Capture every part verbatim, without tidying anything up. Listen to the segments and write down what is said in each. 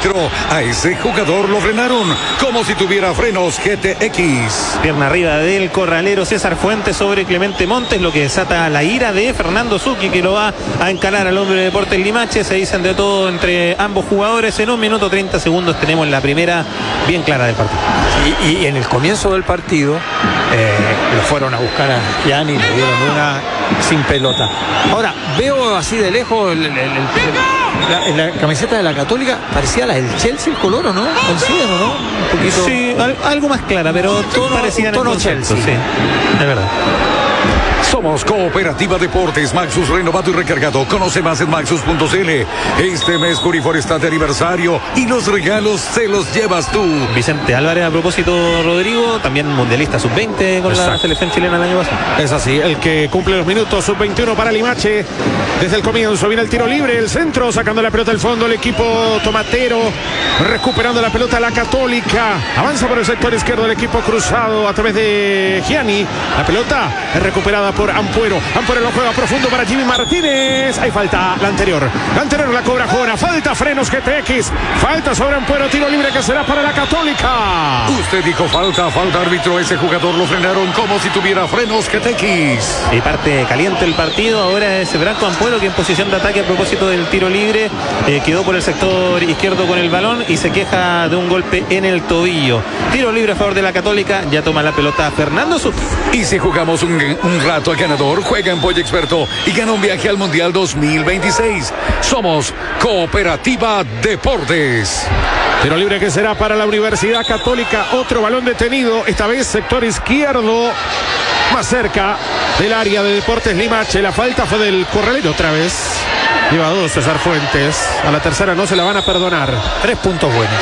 árbitro. A ese jugador lo frenaron como si tuviera frenos G T X. Pierna arriba del corralero César Fuentes sobre Clemente Montes, lo que desata la ira de Fernando Zucchi, que lo va a encarar al hombre de Deportes Limache. Se dicen de todo entre ambos jugadores. En un minuto treinta segundos tenemos la primera bien clara del partido. Y, y en el comienzo del partido eh, lo fueron a buscar a Gianni, le dieron una sin pelota. Ahora, veo así de lejos el, el, el, el, la, la camiseta de la Católica, parecía la del Chelsea, el color, ¿o no? ¿Coinciden o no? Un poquito. Sí, al, algo más clara, pero todos parecían tono en concepto, Chelsea. sí, de verdad. Somos Cooperativa Deportes, Maxus renovado y recargado. Conoce más en maxus punto c l. Este mes Curifor está de aniversario y los regalos se los llevas tú. Vicente Álvarez, a propósito, Rodrigo, también mundialista sub veinte con Exacto. la selección chilena el año pasado. Es así, el que cumple los minutos, sub veintiuno para Limache. Desde el comienzo viene el tiro libre, el centro, sacando la pelota al fondo el equipo tomatero, recuperando la pelota la Católica. Avanza por el sector izquierdo el equipo cruzado a través de Gianni. La pelota es recuperada por Ampuero. Ampuero lo juega profundo para Jimmy Martínez. Hay falta, la anterior. La anterior la cobra Jona. Falta, frenos G T X. Falta sobre Ampuero. Tiro libre que será para la Católica. Usted dijo falta, falta árbitro. Ese jugador lo frenaron como si tuviera frenos G T X. Y parte caliente el partido. Ahora es Branco Ampuero, que en posición de ataque a propósito del tiro libre eh, quedó por el sector izquierdo con el balón y se queja de un golpe en el tobillo. Tiro libre a favor de la Católica. Ya toma la pelota Fernando Zucchi. Y si jugamos un, un rato al ganador, juega en Pollo Experto y gana un viaje al Mundial dos mil veintiséis. Somos Cooperativa Deportes. Tiro libre que será para la Universidad Católica. Otro balón detenido, esta vez sector izquierdo, más cerca del área de Deportes Limache. La falta fue del corralero otra vez. Lleva dos César Fuentes. A la tercera no se la van a perdonar. Tres puntos buenos.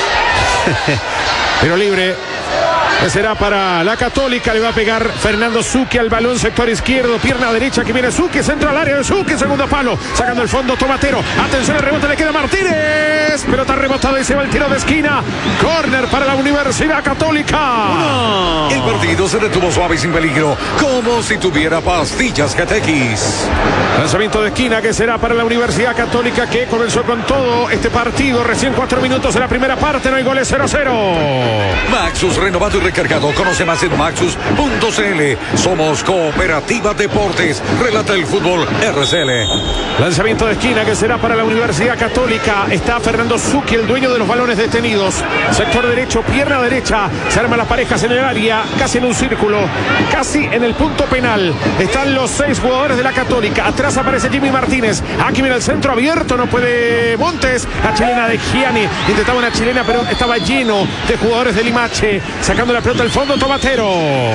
Tiro libre que será para la Católica. Le va a pegar Fernando Zucchi al balón, sector izquierdo, pierna derecha que viene Zucchi, centro al área de Zucchi, segundo palo, sacando el fondo Tomatero. Atención, el rebote le queda Martínez. Pelota rebotada y se va el tiro de esquina. Córner para la Universidad Católica. Uno. El partido se detuvo suave y sin peligro, como si tuviera pastillas G T X. Lanzamiento de esquina que será para la Universidad Católica, que comenzó con todo este partido. Recién cuatro minutos de la primera parte, no hay goles, cero a cero. Maxus renovado y recargado. Conoce más en maxus punto c l. Somos Cooperativa Deportes. Relata el fútbol R C L. Lanzamiento de esquina que será para la Universidad Católica. Está Fernando Zucchi, el dueño de los balones detenidos. Sector derecho, pierna derecha. Se arman las parejas en el área, casi en un círculo, casi en el punto penal. Están los seis jugadores de la Católica. Atrás aparece Jimmy Martínez. Aquí viene el centro abierto, no puede Montes. La chilena de Gianni. Intentaba una chilena, pero estaba lleno de jugadores de Limache. Sacando la pelota al fondo, Tomatero.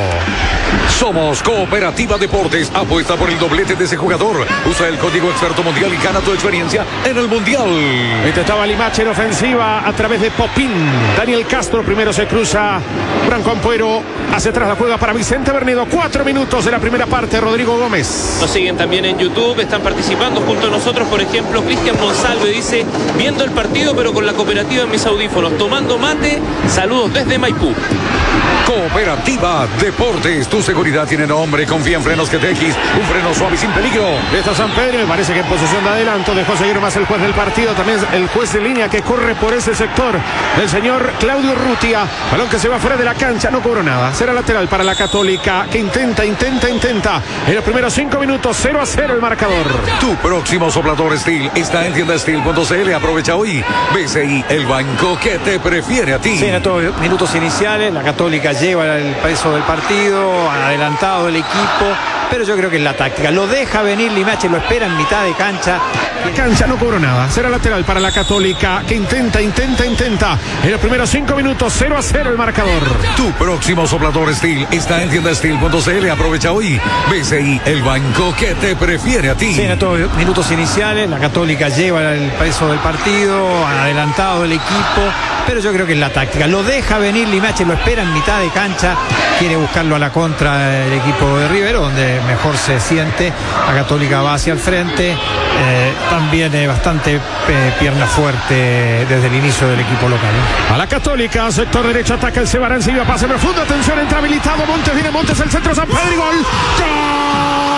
Somos Cooperativa Deportes. Apuesta por el doblete de ese jugador. Usa el código experto mundial y gana tu experiencia en el mundial. Intentaba Limache en ofensiva a través de Popín. Daniel Castro primero se cruza. Branco Ampuero hacia atrás, la juega para Vicente Bernedo. Cuatro minutos de la primera parte. Rodrigo Gómez. Nos siguen también en YouTube. Están participando junto a nosotros. Por ejemplo, Cristian Monsalve dice: viendo el partido pero con la Cooperativa en mis audífonos, tomando mate. Saludos desde Maipú. Cooperativa Deportes, tu seguridad tiene nombre. Confía en frenos G T X, un freno suave y sin peligro. Está San Pedro, me parece que en posición de adelanto dejó seguir más el juez del partido. También el juez de línea que corre por ese sector, el señor Claudio Rutia. Balón que se va fuera de la cancha, no cobró nada. Será lateral para la Católica, que intenta, intenta, intenta. En los primeros cinco minutos, cero a cero el marcador. Tu próximo soplador Steel está en tienda steel punto c l. Aprovecha hoy. B C I, el banco que te prefiere a ti. Sí, en estos minutos iniciales, la Católica lleva el peso del partido, ha adelantado el equipo, pero yo creo que es la táctica. Lo deja venir Limache, lo espera en mitad de cancha. La cancha no cobró nada. Será lateral para la Católica, que intenta, intenta, intenta. En los primeros cinco minutos, cero a cero el marcador. Tu próximo soplador Steel está en tienda steel punto c l. Aprovecha hoy. B C I, el banco que te prefiere a ti. Sí, en estos minutos iniciales, la Católica lleva el peso del partido, ha adelantado el equipo, pero yo creo que es la táctica. Lo deja venir Limache, lo espera en mitad de cancha, quiere buscarlo a la contra el equipo de Rivero, donde mejor se siente. La Católica va hacia el frente, eh, también es bastante eh, pierna fuerte desde el inicio del equipo local. A la Católica, sector derecho, ataca el Cebarán, sigue pase profundo, atención, entra habilitado Montes, viene Montes, el centro, San Pedro y gol. ¡Gol!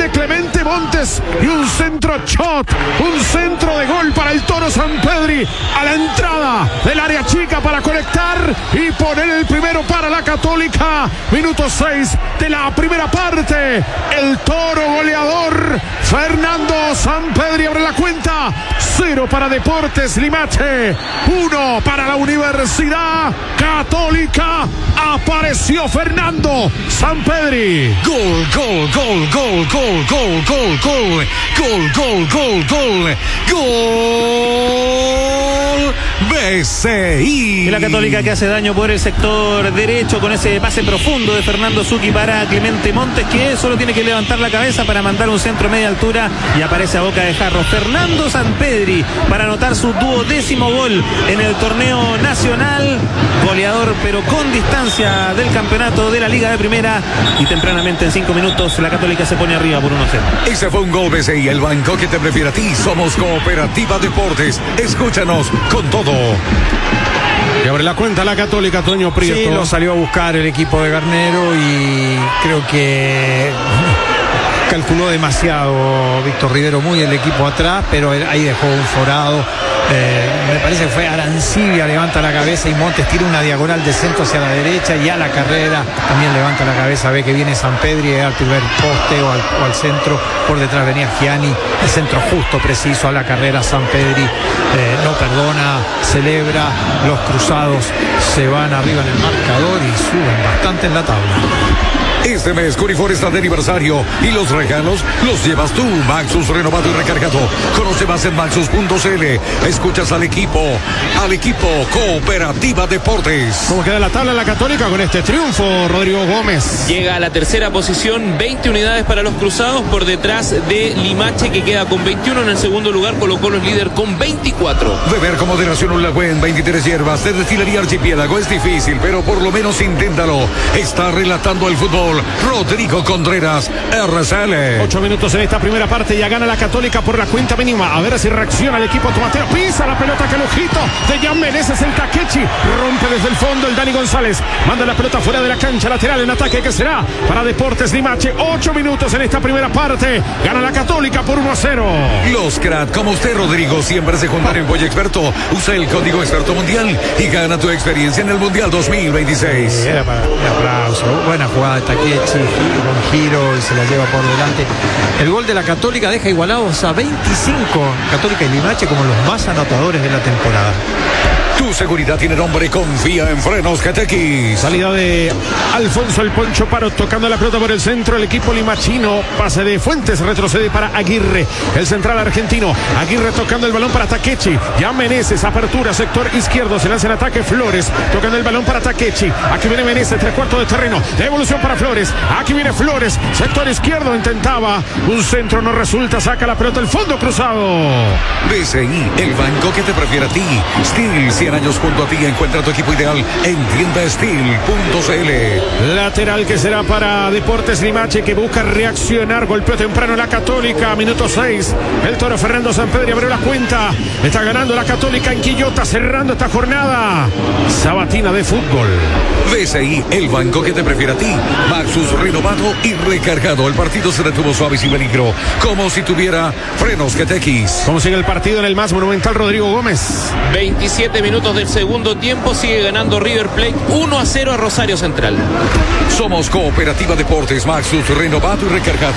Viene Clemente Montes y un centro shot, un centro de gol para el Toro Sampedri a la entrada del área chica para conectar y poner el primero para la Católica. Minuto seis de la primera parte. El Toro goleador Fernando Sampedri abre la cuenta. Cero para Deportes Limache, uno para la Universidad Católica. Apareció Fernando Sampedri. Gol, gol, gol, gol, gol, gol, gol, gol, gol, gol, gol, gol, gol, B C I. Y la Católica que hace daño por el sector derecho con ese pase profundo de Fernando Zucchi para Clemente Montes, que solo tiene que levantar la cabeza para mandar un centro media altura y aparece a boca de jarro Fernando Sampedri para anotar su duodécimo gol en el torneo nacional. Goleador pero con distancia del campeonato de la Liga de Primera, y tempranamente en cinco minutos la Católica se pone arriba por uno cero. Ese fue un gol B C I, el banco que te prefiere a ti. Somos Cooperativa Deportes. Escúchanos con todo. Y abre la cuenta la Católica, Toño Prieto. Sí, lo salió a buscar el equipo de Garnero y creo que calculó demasiado Víctor Rivero, muy el equipo atrás, pero él ahí dejó un forado. Eh, me parece que fue Arancibia, levanta la cabeza y Montes tira una diagonal de centro hacia la derecha y a la carrera también levanta la cabeza, ve que viene Sampedri al primer poste o al, o al centro, por detrás venía Gianni, el centro justo, preciso a la carrera. Sampedri eh, no perdona, celebra, los cruzados se van arriba en el marcador y suben bastante en la tabla. Este mes Curifor está de aniversario y los regalos los llevas tú. Maxus renovado y recargado. Conoce más en maxus punto c l. Escuchas al equipo, al equipo Cooperativa Deportes. ¿Cómo queda la tabla la Católica con este triunfo, Rodrigo Gómez? Llega a la tercera posición, veinte unidades para los cruzados, por detrás de Limache, que queda con veintiuno. En el segundo lugar Colo Colo es líder con veinticuatro. Beber con moderación un Lagüen, veintitrés hierbas de Destilería Archipiélago. Es difícil, pero por lo menos inténtalo. Está relatando el fútbol Rodrigo Contreras, R C L. Ocho minutos en esta primera parte, ya gana la Católica por la cuenta mínima. A ver si reacciona el equipo tomatero. Pisa la pelota, que lujito de Jan Meneses, el Takechi. Rompe desde el fondo el Dani González. Manda la pelota fuera de la cancha, lateral en ataque, que será para Deportes Limache. Ocho minutos en esta primera parte. Gana la Católica por uno a cero. Los crack como usted, Rodrigo, siempre se juntan en Boya Experto. Usa el código Experto Mundial y gana tu experiencia en el Mundial dos mil veintiséis. Sí, era para un aplauso. Buena jugada de Takechi, con giro y se la lleva por delante. El gol de la Católica deja igualados a veinticinco Católica y Limache como los más anotadores de la temporada. Tu seguridad tiene nombre, confía en Frenos G T X. Salida de Alfonso el Poncho Paro, tocando la pelota por el centro, el equipo limachino. Pase de Fuentes, retrocede para Aguirre, el central argentino. Aguirre tocando el balón para Takechi. Ya Meneses, apertura, sector izquierdo, se lanza en ataque Flores, tocando el balón para Takechi. Aquí viene Meneses, tres cuartos de terreno, devolución para Flores. Aquí viene Flores, sector izquierdo, intentaba un centro, no resulta, saca la pelota, el fondo cruzado. B C I, el banco que te prefiere a ti. Steel, cien años junto a ti. Encuentra tu equipo ideal en tienda steel punto c l. Lateral que será para Deportes Limache, que busca reaccionar. Golpeó temprano la Católica, minuto seis. El Toro Fernando Sampedri abrió la cuenta. Está ganando la Católica en Quillota, cerrando esta jornada sabatina de fútbol. B C I, el banco que te prefiere a ti. Maxus renovado y recargado. El partido se detuvo suave y sin peligro, como si tuviera Frenos G T X. ¿Cómo sigue el partido en el más monumental, Rodrigo Gómez? veintisiete minutos del segundo tiempo, sigue ganando River Plate uno a cero a Rosario Central. Somos Cooperativa Deportes, Maxus renovado y recargado.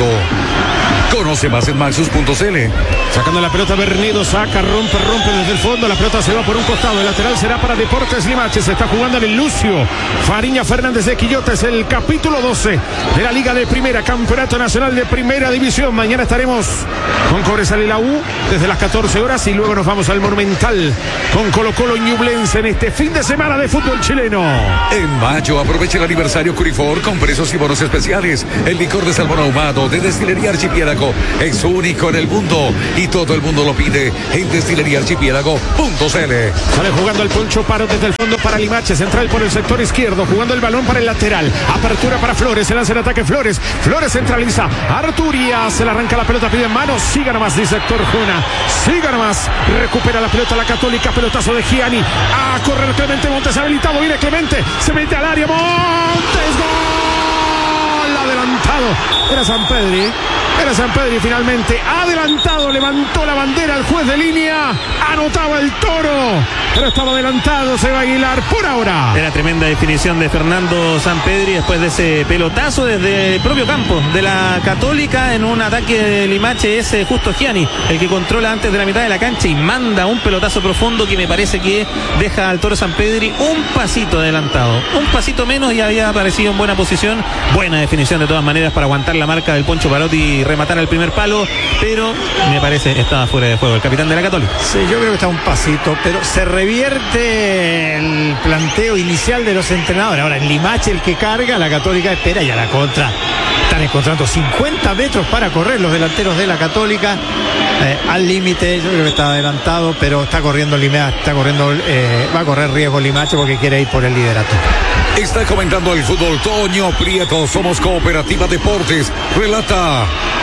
Conoce más en maxus punto c l. Sacando la pelota Bernedo, saca, rompe, rompe desde el fondo. La pelota se va por un costado. El lateral será para Deportes Limache. Se está jugando en el Lucio Fariña Fernández de Quillota. Es el capítulo doce de la Liga de Primera, Campeonato Nacional de Primera División. Mañana estaremos con Cobresal y la U desde las catorce horas y luego nos vamos al Monumental con Colo Colo y Ñublense en este fin de semana de fútbol chileno. En mayo aprovecha el aniversario Curifor con precios y bonos especiales. El licor de salmón ahumado de Destilería Archipiélago es único en el mundo y todo el mundo lo pide en destilería archipiélago punto c l. Sale jugando el Poncho Paro desde el fondo para Limache, central por el sector izquierdo, jugando el balón para el lateral, apertura para Flores, se lanza en ataque Flores, Flores centraliza, Arturia se le arranca la pelota, pide en mano, siga nomás, dice Héctor Juna, siga nomás, recupera la pelota la Católica, pelotazo de Gianni, a correr Clemente Montes habilitado, viene Clemente, se mete al área, Montes, gol, adelante adelantado. Era Sampedri. Era Sampedri finalmente adelantado. Levantó la bandera al juez de línea. Anotaba el Toro. Pero estaba adelantado Seba Aguilar por ahora. Era tremenda definición de Fernando Sampedri después de ese pelotazo desde el propio campo de la Católica en un ataque de Limache. Es Justo Gianni el que controla antes de la mitad de la cancha y manda un pelotazo profundo que me parece que deja al Toro Sampedri un pasito adelantado. Un pasito menos y había aparecido en buena posición. Buena definición de todas maneras para aguantar la marca del Poncho Parotti y rematar al primer palo, pero me parece estaba fuera de juego el capitán de la Católica. Sí, yo creo que está un pasito, pero se revierte el planteo inicial de los entrenadores. Ahora el Limache el que carga, la Católica espera y a la contra están encontrando cincuenta metros para correr los delanteros de la Católica eh, al límite. Yo creo que está adelantado, pero está corriendo Limache, está corriendo, eh, va a correr riesgo Limache porque quiere ir por el liderato. Está comentando el fútbol Toño Prieto. Somos Cooperativa Deportes. Relata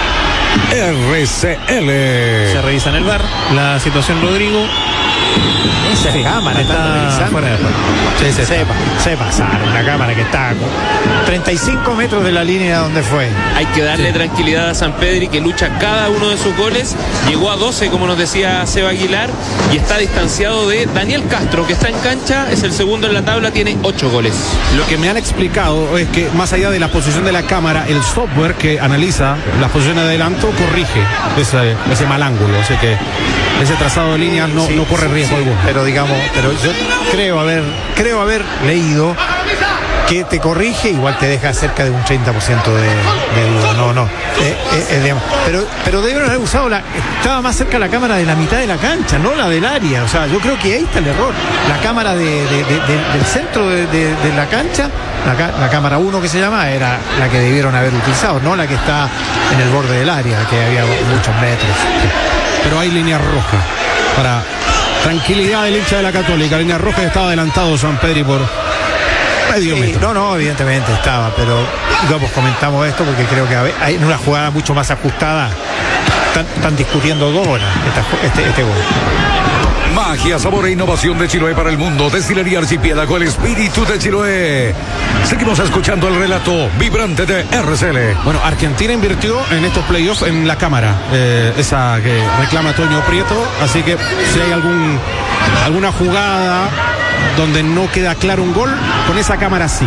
R C L. Se revisa en el V A R la situación, Rodrigo. Esa cámara está fuera de juego. Sí, se, se, se pasaron la cámara que está a treinta y cinco metros de la línea donde fue. Hay que darle sí. tranquilidad a Sampedri, que lucha cada uno de sus goles. Llegó a doce, como nos decía Seba Aguilar, y está distanciado de Daniel Castro, que está en cancha, es el segundo en la tabla, tiene ocho goles. Lo que me han explicado es que más allá de la posición de la cámara, el software que analiza las posiciones de adelanto corrige ese, ese mal ángulo, así que ese trazado de líneas no, sí, no corre riesgo sí, alguno. Pero digamos, pero yo creo haber, creo haber leído que te corrige, igual te deja cerca de un treinta por ciento de, de duda. No, no. Eh, eh, eh, digamos, pero, pero debieron haber usado la. Estaba más cerca la cámara de la mitad de la cancha, no la del área. O sea, yo creo que ahí está el error. La cámara de, de, de, de, del centro de, de, de la cancha, la, la cámara uno que se llama, era la que debieron haber utilizado, no la que está en el borde del área, que había muchos metros. Pero hay línea roja para tranquilidad del hincha de la Católica. Línea roja, estaba adelantado Sampedri por medio sí, metro. No, no, evidentemente estaba, pero digamos, comentamos esto porque creo que hay, en una jugada mucho más ajustada están, están discutiendo dos horas esta, este, este gol. Magia, sabor e innovación de Chiloé para el mundo. Destilería Archipiélago, el espíritu de Chiloé. Seguimos escuchando el relato vibrante de R C L. Bueno, Argentina invirtió en estos playoffs en la cámara, eh, esa que reclama Toño Prieto. Así que si hay algún alguna jugada donde no queda claro un gol, con esa cámara sí.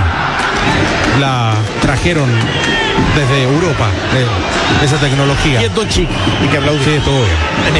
La trajeron desde Europa, eh, esa tecnología. Y es Don Chico, y que aplaudir. Sí, todo bien.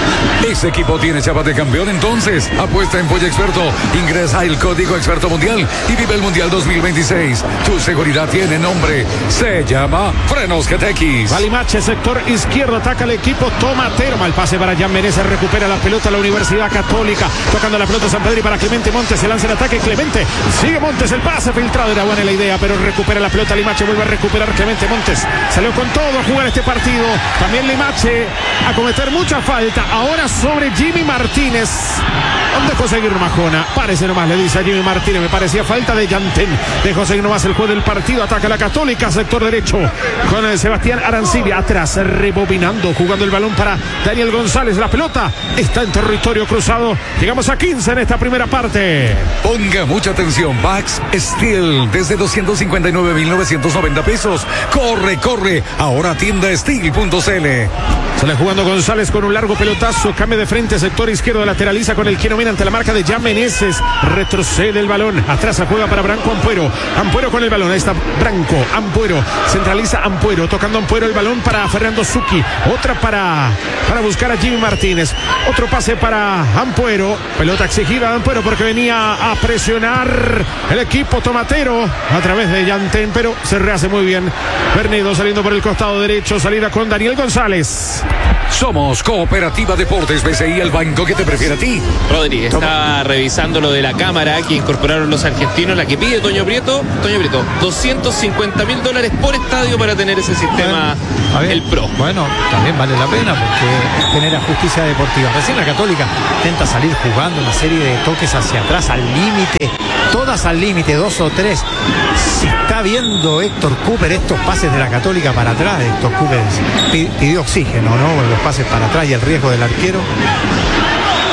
Ese equipo tiene chapa de campeón, entonces apuesta en Pollo Experto, ingresa el código Experto Mundial y vive el Mundial dos mil veintiséis. Tu seguridad tiene nombre, se llama Frenos G T X. Valimache, sector izquierdo, ataca el equipo Tomatero, mal pase para Jan Menezes, recupera la pelota la Universidad Católica, tocando la pelota Sampedri para Clemente Montes, se lanza el ataque Clemente, sigue Montes, el pase filtrado, era buena la idea, pero recupera la pelota Limache, vuelve a recuperar Clemente Montes, salió con todo a jugar este partido, también Limache a cometer mucha falta, ahora sobre Jimmy Martínez. ¿Dónde conseguir Majona? Parece nomás, le dice a Jimmy Martínez. Me parecía falta de Yantén. Dejó seguir nomás el juez del partido. Ataca la Católica, sector derecho. Con el Sebastián Arancibia atrás, rebobinando, jugando el balón para Daniel González. La pelota está en territorio cruzado. Llegamos a quince en esta primera parte. Ponga mucha atención. Bax Steel desde doscientos cincuenta y nueve mil novecientos noventa pesos. Corre, corre. Ahora tienda steel punto c l. Sale jugando González con un largo pelotazo. Cambia de frente, sector izquierdo, lateraliza con el que nomina ante la marca de Jan Menezes. Retrocede el balón. Atrás juega para Branco Ampuero. Ampuero con el balón. Ahí está Branco. Ampuero. Centraliza Ampuero. Tocando Ampuero el balón para Fernando Zucchi. Otra para, para buscar a Jimmy Martínez. Otro pase para Ampuero. Pelota exigida de Ampuero porque venía a presionar el equipo Tomatero a través de Yantén, pero se rehace muy bien. Bernedo saliendo por el costado derecho. Salida con Daniel González. Somos Cooperativa Deportes B C I, el banco que te prefiere a ti. Rodri está revisando lo de la cámara que incorporaron los argentinos, la que pide Toño Prieto. Toño Prieto, doscientos cincuenta mil dólares por estadio para tener ese sistema, bueno, el Pro. Bueno, también vale la pena porque genera justicia deportiva. Recién la Católica intenta salir jugando una serie de toques hacia atrás, al límite, todas al límite, dos o tres. Si está viendo Héctor Cooper estos pases de la Católica para atrás, Héctor Cooper pidió oxígeno, ¿no? Los pases para atrás y el riesgo del arquero.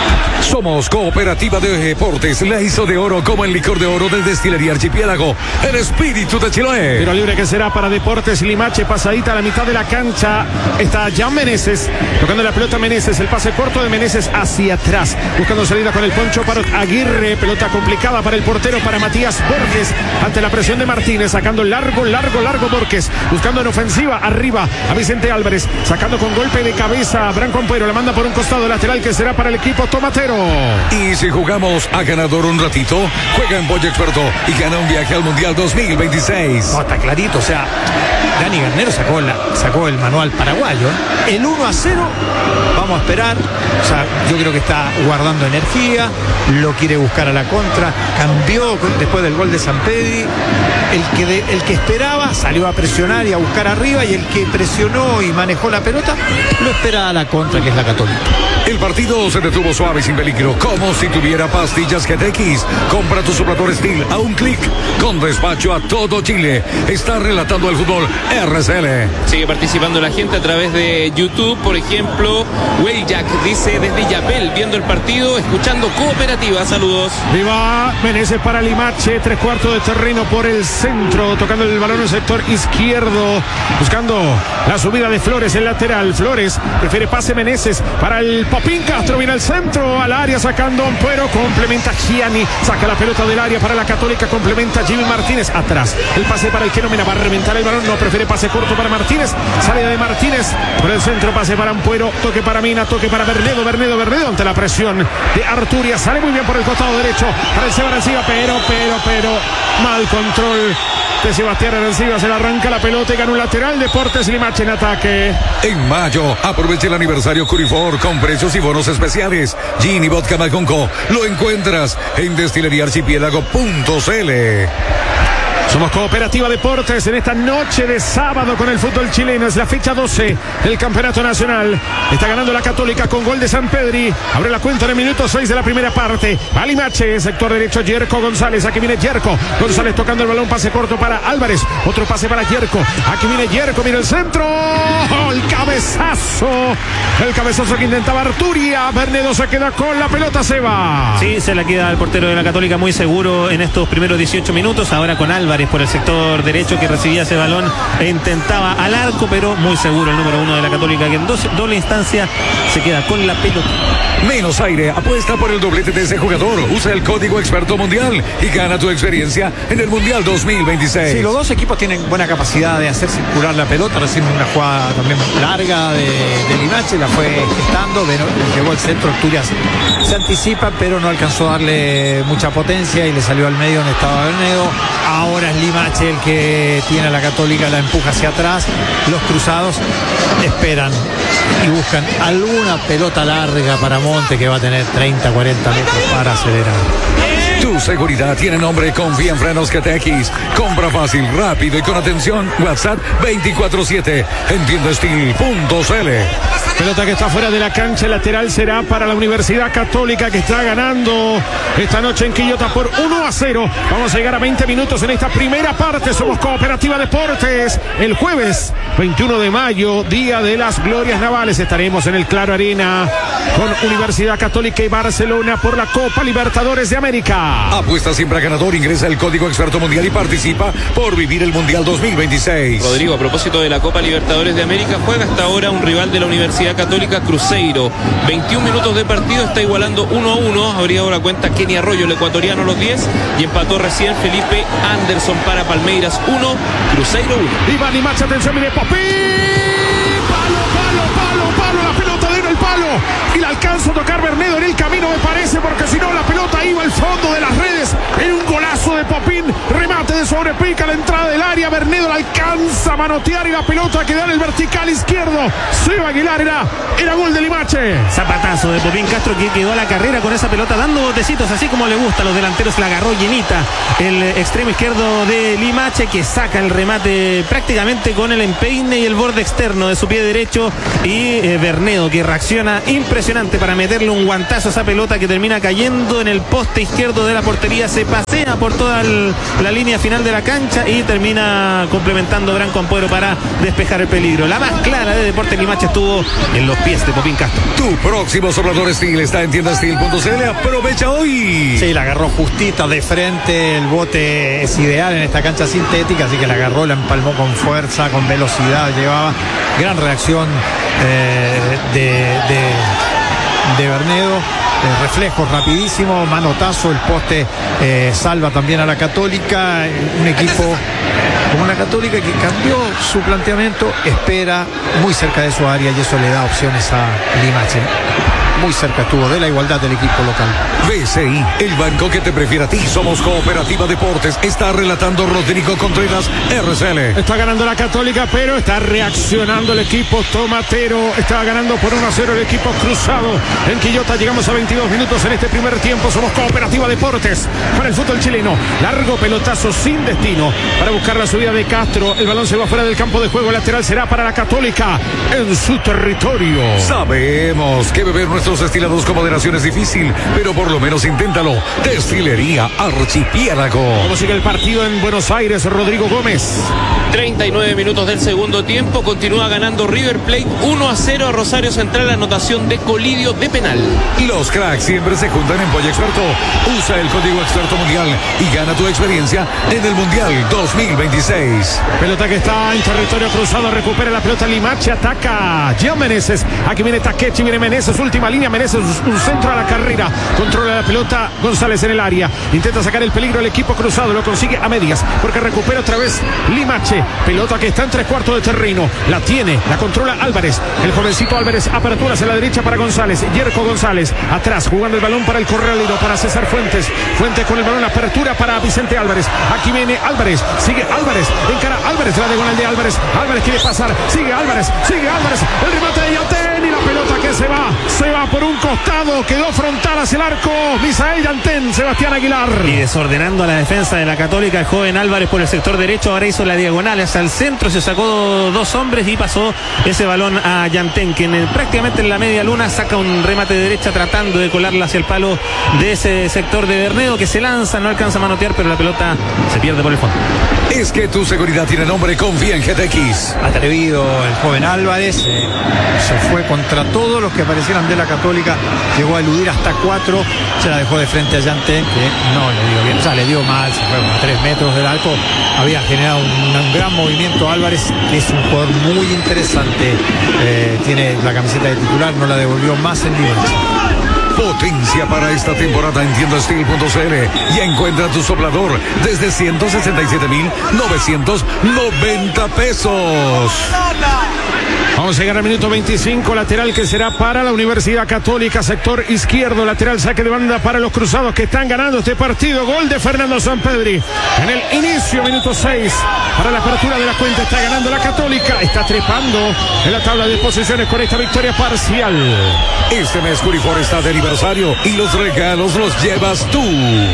Somos Cooperativa de Deportes, la hizo de oro como el licor de oro de Destilería Archipiélago, el espíritu de Chiloé. Tiro libre que será para Deportes Limache, pasadita a la mitad de la cancha. Está Jan Meneses, tocando la pelota Meneses, el pase corto de Meneses hacia atrás, buscando salida con el Poncho Parot Aguirre, pelota complicada para el portero, para Matías Borges, ante la presión de Martínez, sacando largo, largo, largo Borges, buscando en ofensiva, arriba a Vicente Álvarez, sacando con golpe de cabeza a Branco Ampuero, la manda por un costado lateral que será para el equipo tomatero. Y si jugamos a ganador un ratito, juega en Pollo Experto y gana un viaje al Mundial dos mil veintiséis. No, está clarito, o sea, Dani Garnero sacó, la, sacó el manual paraguayo, ¿eh? El uno a cero, vamos a esperar, o sea, yo creo que está guardando energía, lo quiere buscar a la contra, cambió después del gol de Sampedri, el que, de, el que esperaba salió a presionar y a buscar arriba, y el que presionó y manejó la pelota, lo espera a la contra, que es la Católica. El partido se detuvo suave y sin peligro, como si tuviera pastillas G T X. Compra tu soplador Steel a un clic, con despacho a todo Chile. Está relatando el fútbol R C L. Sigue participando la gente a través de YouTube, por ejemplo, Will Jack dice desde Yapel, viendo el partido, escuchando Cooperativa, saludos. Viva Meneses para Limache, tres cuartos de terreno por el centro, tocando el balón en el sector izquierdo, buscando la subida de Flores, el lateral. Flores prefiere pase Meneses para el Popín Castro, viene al centro, al área, sacando Ampuero, complementa Gianni, saca la pelota del área para la Católica, complementa Jimmy Martínez, atrás, el pase para el que nomina, va a reventar el balón, no, prefiere pase corto para Martínez, salida de Martínez, por el centro, pase para Ampuero, toque para Mina, toque para Bernedo, Bernedo, Bernedo, ante la presión de Arturia, sale muy bien por el costado derecho, para el Seba Arancibia, pero, pero, pero, mal control de Sebastián Arancibia, se le arranca la pelota y gana un lateral. Deportes Limache en ataque. En mayo, aprovecha el aniversario Curifor con precios y bonos especiales. Gin y vodka Malconco lo encuentras en destilería archipiélago punto c l. Somos Cooperativa Deportes en esta noche de sábado con el fútbol chileno. Es la fecha doce del Campeonato Nacional. Está ganando la Católica con gol de Sampedri. Abre la cuenta en el minuto seis de la primera parte. Va Limache, sector derecho, Yerko González. Aquí viene Yerko. González tocando el balón, pase corto para Álvarez. Otro pase para Yerko. Aquí viene Yerko, mira el centro. ¡Oh, el cabezazo! El cabezazo que intentaba Arturia. Bernedo se queda con la pelota, Seba. Sí, se la queda el portero de la Católica muy seguro en estos primeros dieciocho minutos. Ahora con Álvarez por el sector derecho, que recibía ese balón e intentaba al arco, pero muy seguro el número uno de la Católica, que en dos, doble instancia se queda con la pelota. Menos aire, apuesta por el doblete de ese jugador. Usa el código Experto Mundial y gana tu experiencia en el Mundial dos mil veintiséis. Sí, los dos equipos tienen buena capacidad de hacer circular la pelota. Recién una jugada también larga de, de Limache, la fue gestando, pero llegó al centro, Asturias se anticipa, pero no alcanzó a darle mucha potencia y le salió al medio donde estaba Bernedo. Ahora es Limache el que tiene a la Católica, la empuja hacia atrás. Los cruzados esperan y buscan alguna pelota larga para Monte, que va a tener treinta, cuarenta metros para acelerar. Tu seguridad tiene nombre. Confía en Frenos G T X. Compra fácil, rápido y con atención. WhatsApp veinticuatro siete en tienda steel punto c l. Pelota que está fuera de la cancha, lateral será para la Universidad Católica, que está ganando esta noche en Quillota por uno a cero. Vamos a llegar a veinte minutos en esta primera parte. Somos Cooperativa Deportes. El jueves veintiuno de mayo, día de las glorias navales, estaremos en el Claro Arena con Universidad Católica y Barcelona por la Copa Libertadores de América. Apuesta siempre a ganador, ingresa el código Experto Mundial y participa por vivir el Mundial dos mil veintiséis. Rodrigo, a propósito de la Copa Libertadores de América, juega hasta ahora un rival de la Universidad Católica, Cruzeiro. veintiún minutos de partido, está igualando uno a uno. Habría dado la cuenta Kenny Arroyo, el ecuatoriano, a los diez, y empató recién Felipe Anderson para Palmeiras uno, Cruzeiro uno. Viva Limache, atención, mire Popín. Palo, palo, palo, palo, la pelota de el palo. Y la alcanza a tocar Bernedo en el camino, me parece, porque si no la pelota iba al fondo de las redes. En un golazo de Popín, remate de sobrepica, la entrada del área. Bernedo la alcanza a manotear y la pelota queda en el vertical izquierdo. Seba Aguilar, era, era gol de Limache. Zapatazo de Popín Castro, que quedó a la carrera con esa pelota dando botecitos así como le gusta a los delanteros. La agarró llenita el extremo izquierdo de Limache, que saca el remate prácticamente con el empeine y el borde externo de su pie derecho. Y eh, Bernedo, que reacciona impresionante para meterle un guantazo a esa pelota, que termina cayendo en el poste izquierdo de la portería. Se pasea por toda el, la línea final de la cancha y termina complementando Branco Ampuero para despejar el peligro. La más clara de Deportes Limache estuvo en los pies de Popín Castro. Tu próximo soplador Steel está en tienda steel punto c l. Aprovecha hoy. Sí, la agarró justita de frente. El bote es ideal en esta cancha sintética, así que la agarró, la empalmó con fuerza, con velocidad. Llevaba gran reacción eh, de, de, de Bernedo. Eh, reflejos rapidísimo, manotazo, el poste eh, salva también a la Católica. Un equipo como una Católica que cambió su planteamiento, espera muy cerca de su área y eso le da opciones a Limache. Muy cerca estuvo de la igualdad del equipo local. B C I, el banco que te prefiere a ti. Somos Cooperativa Deportes. Está relatando Rodrigo Contreras, R C L. Está ganando la Católica, pero está reaccionando el equipo tomatero. Está ganando por uno a cero el equipo cruzado. En Quillota llegamos a veintidós minutos en este primer tiempo. Somos Cooperativa Deportes para el fútbol chileno. Largo pelotazo sin destino para buscar la subida de Castro. El balón se va fuera del campo de juego. Lateral será para la Católica en su territorio. Sabemos que beber nuestros destilados con moderación es difícil, pero por lo menos inténtalo. Destilería Archipiélago. ¿Cómo sigue el partido en Buenos Aires, Rodrigo Gómez? treinta y nueve minutos del segundo tiempo. Continúa ganando River Plate uno a cero a Rosario Central. Anotación de Colidio de penal. Los cracks siempre se juntan en Polla Experto. Usa el código Experto Mundial y gana tu experiencia en el Mundial dos mil veintiséis. Pelota que está en territorio cruzado. Recupera la pelota Limache. Ataca Gian Meneses. Aquí viene Takechi. Viene Meneses. Última línea. Meneses. Un centro a la carrera. Controla la pelota González en el área. Intenta sacar el peligro el equipo cruzado. Lo consigue a medias porque recupera otra vez Limache. Pelota que está en tres cuartos de terreno. La tiene. La controla Álvarez. El jovencito Álvarez. Aperturas a la derecha para González. Yerko González. Atrás jugando el balón para el corralero. Para César Fuentes. Fuentes con el balón. Apertura para Vicente Álvarez. Aquí viene Álvarez. Sigue Álvarez. Encara Álvarez. La diagonal de Álvarez. Álvarez quiere pasar. Sigue Álvarez. Sigue Álvarez. El remate de Yantén. Y la pelota que se va. Se va por un costado. Quedó frontal hacia el arco. Misael Yantén. Sebastián Aguilar. Y desordenando a la defensa de la Católica, el joven Álvarez por el sector derecho. Ahora hizo la diagonal hacia el centro. Se sacó dos hombres y pasó ese balón a Yantén, quien en, prácticamente en la media luna saca un remate de derecha tratando de colarla hacia el palo de ese sector de Bernedo, que se lanza, no alcanza a manotear, pero la pelota se pierde por el fondo. Es que tu seguridad tiene nombre. Confía en G T X. Atrevido el joven Álvarez, eh, se fue contra todos los que aparecieran de la Católica, llegó a eludir hasta cuatro, se la dejó de frente a Yantén, que no le dio bien, o sea, le dio mal, se fue como a tres metros del arco. Había generado un, un gran movimiento Álvarez, que es un jugador muy interesante, eh, tiene la camiseta de titular, no la devolvió más en Limache. Potencia para esta temporada en tienda steel punto c l y encuentra tu soplador desde ciento sesenta y siete mil novecientos noventa pesos. Vamos a llegar al minuto veinticinco, lateral que será para la Universidad Católica, sector izquierdo, lateral saque de banda para los cruzados que están ganando este partido. Gol de Fernando Sampedri en el inicio, minuto seis, para la apertura de la cuenta. Está ganando la Católica, está trepando en la tabla de posiciones con esta victoria parcial. Este mes Curifor está de aniversario y los regalos los llevas tú.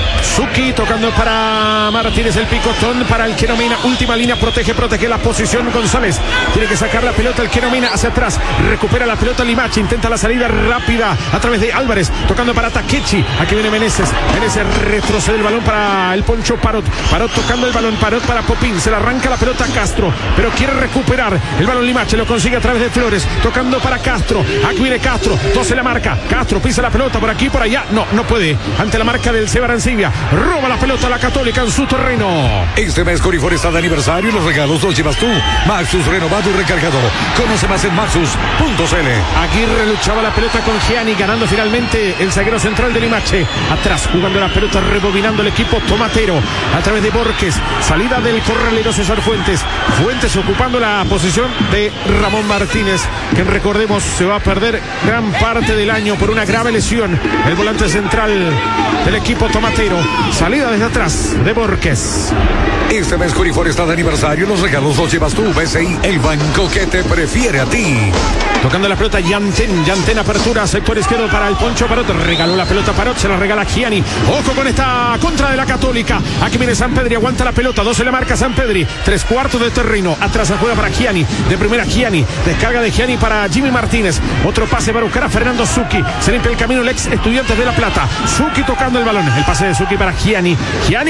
Suki tocando para Martínez, el picotón para el Quenomina, última línea, protege, protege la posición González, tiene que sacar la pelota el Quenomina hacia atrás, recupera la pelota Limache, intenta la salida rápida a través de Álvarez, tocando para Takechi, aquí viene Meneses, Meneses retrocede el balón para el Poncho Parot, Parot tocando el balón, Parot para Popín, se le arranca la pelota a Castro, pero quiere recuperar el balón Limache, lo consigue a través de Flores, tocando para Castro, aquí viene Castro, doce la marca, Castro pisa la pelota por aquí, por allá, no, no puede, ante la marca del Seba Arancibia, roba la pelota a la Católica en su terreno. Este mes Curifor está de aniversario y los regalos los llevas tú. Maxus renovado y recargado. Conoce más en maxus punto c l. Aguirre luchaba la pelota con Gianni, ganando finalmente el zaguero central de Limache. Atrás jugando la pelota, rebobinando el equipo tomatero a través de Borges. Salida del corralero César Fuentes. Fuentes ocupando la posición de Ramón Martínez, que recordemos se va a perder gran parte del año por una grave lesión. El volante central del equipo tomatero. Salida desde atrás de Borges. Este mes Curifor está de aniversario, los regalos los llevas tú. B C I, el banco que te prefiere a ti. Tocando la pelota Yantén, Yantén apertura, sector izquierdo para el Poncho Parot, regaló la pelota Parot, se la regala Gianni. Ojo con esta contra de la Católica. Aquí viene Sampedri, aguanta la pelota, doce le marca Sampedri, tres cuartos de terreno, atrás se juega para Gianni, de primera Gianni, descarga de Gianni para Jimmy Martínez, otro pase para buscar a Fernando Zucchi, se limpia el camino el ex Estudiantes de La Plata, Zucchi tocando el balón, el pase de Zucchi para Gianni, Gianni